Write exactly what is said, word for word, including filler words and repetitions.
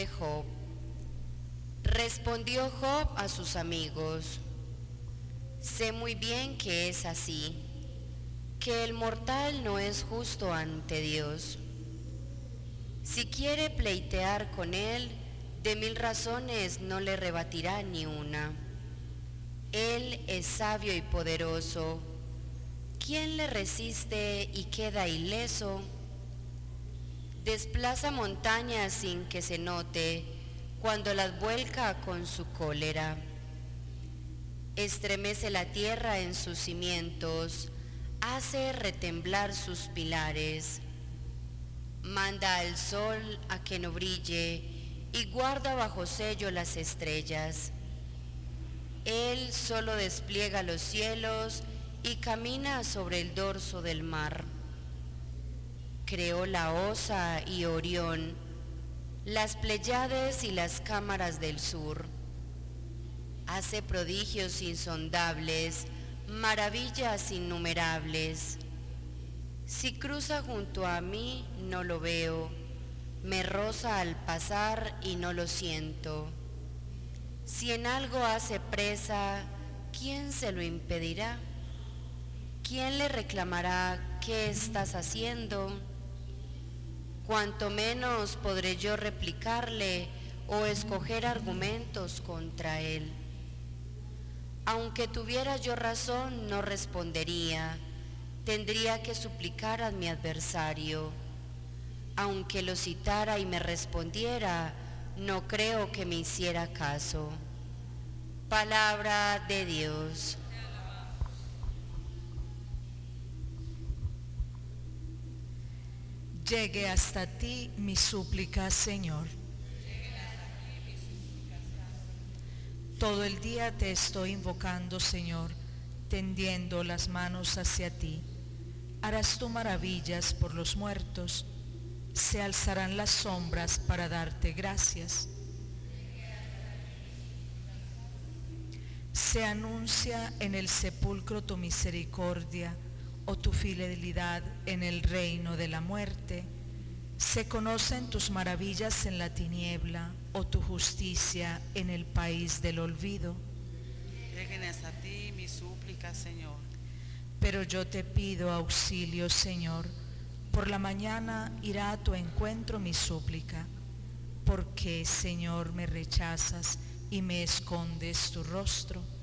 Job. Respondió Job a sus amigos: sé muy bien que es así, que el mortal no es justo ante Dios. Si quiere pleitear con él, de mil razones no le rebatirá ni una. Él es sabio y poderoso. ¿Quién le resiste y queda ileso? Desplaza montañas sin que se note, cuando las vuelca con su cólera. Estremece la tierra en sus cimientos, hace retemblar sus pilares. Manda al sol a que no brille y guarda bajo sello las estrellas. Él solo despliega los cielos y camina sobre el dorso del mar. Creó la Osa y Orión, las Pléyades y las cámaras del sur. Hace prodigios insondables, maravillas innumerables. Si cruza junto a mí, no lo veo, me roza al pasar y no lo siento. Si en algo hace presa, ¿quién se lo impedirá? ¿Quién le reclamará qué estás haciendo? Cuanto menos podré yo replicarle o escoger argumentos contra él. Aunque tuviera yo razón, no respondería, tendría que suplicar a mi adversario. Aunque lo citara y me respondiera, no creo que me hiciera caso. Palabra de Dios. Llegue hasta ti mi súplica, Señor. Todo el día te estoy invocando, Señor, tendiendo las manos hacia ti. Harás tú maravillas por los muertos, se alzarán las sombras para darte gracias. Se anuncia en el sepulcro tu misericordia, o tu fidelidad en el reino de la muerte. Se conocen tus maravillas en la tiniebla, o tu justicia en el país del olvido. Lleguen hasta ti mis súplicas, Señor. Pero yo te pido auxilio, Señor. Por la mañana irá a tu encuentro mi súplica. ¿Por qué, Señor, me rechazas y me escondes tu rostro?